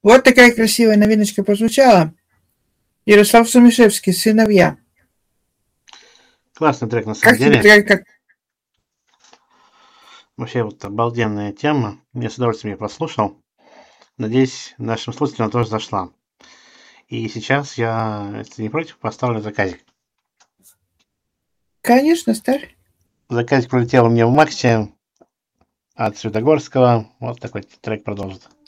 Вот такая красивая новиночка прозвучала. Ярослав Сумишевский, «Сыновья». Классный трек на самом Как тебе деле. трек? Вообще вот обалденная тема. Я с удовольствием ее послушал. Надеюсь, нашим слушателям тоже зашла. И сейчас я, если не против, поставлю заказик. Конечно, ставь. Заказик пролетел у меня в Максе от Светогорского. Вот такой трек продолжит.